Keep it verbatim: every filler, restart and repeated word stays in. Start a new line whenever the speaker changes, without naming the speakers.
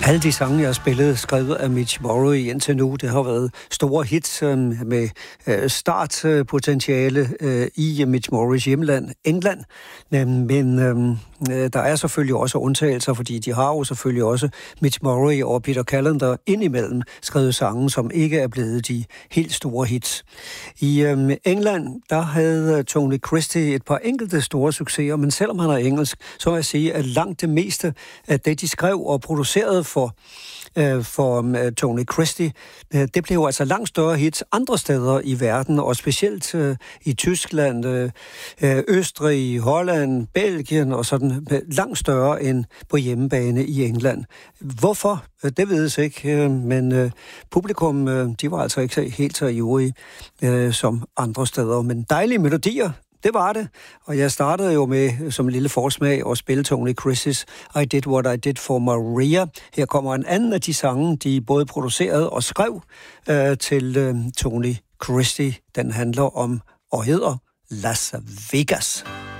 Alle de sange, jeg har spillet, skrevet af Mitch Morrow indtil nu, det har været store hits øh, med øh, startpotentiale øh, i Mitch Morrows hjemland, England. Men øh, der er selvfølgelig også undtagelser, fordi de har jo selvfølgelig også Mitch Morrow og Peter Callender indimellem skrevet sange, som ikke er blevet de helt store hits. I øh, England, der havde Tony Christie et par enkelte store succeser, men selvom han er engelsk, så vil jeg sige, at langt det meste af det, de skrev og producerede for, øh, for øh, Tony Christie, øh, det blev altså langt større hits andre steder i verden, og specielt øh, i Tyskland, øh, Østrig, Holland, Belgien og sådan, langt større end på hjemmebane i England. Hvorfor? Det ved jeg ikke, øh, men øh, publikum, øh, de var altså ikke helt så ivrige øh, som andre steder, men dejlige melodier. Det var det, og jeg startede jo med, som en lille forsmag, at spille Tony Christie's I Did What I Did for Maria. Her kommer en anden af de sange, de både producerede og skrev øh, til øh, Tony Christie. Den handler om og hedder Las Vegas.